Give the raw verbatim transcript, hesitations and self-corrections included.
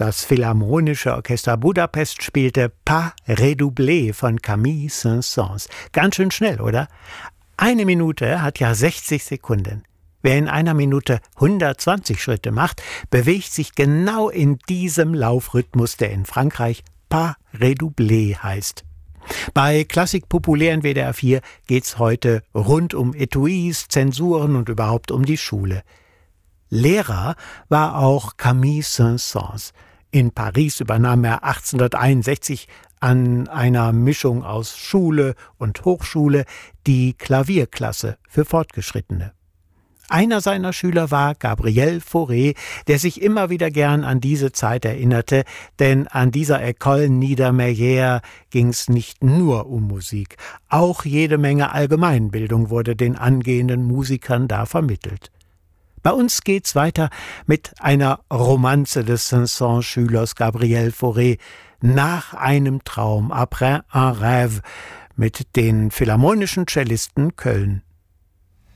Das Philharmonische Orchester Budapest spielte Pas redoublé von Camille Saint-Saëns. Ganz schön schnell, oder? Eine Minute hat ja sechzig Sekunden. Wer in einer Minute hundertzwanzig Schritte macht, bewegt sich genau in diesem Laufrhythmus, der in Frankreich Pas redoublé heißt. Bei Klassik populär in W D R vier geht's heute rund um Etuis, Zensuren und überhaupt um die Schule. Lehrer war auch Camille Saint-Saëns. In Paris übernahm er achtzehnhunderteinundsechzig an einer Mischung aus Schule und Hochschule die Klavierklasse für Fortgeschrittene. Einer seiner Schüler war Gabriel Fauré, der sich immer wieder gern an diese Zeit erinnerte, denn an dieser École Niedermeyer ging's nicht nur um Musik. Auch jede Menge Allgemeinbildung wurde den angehenden Musikern da vermittelt. Bei uns geht's weiter mit einer Romanze des Saint-Saëns-Schülers Gabriel Fauré, Nach einem Traum, Après un rêve, mit den Philharmonischen Cellisten Köln.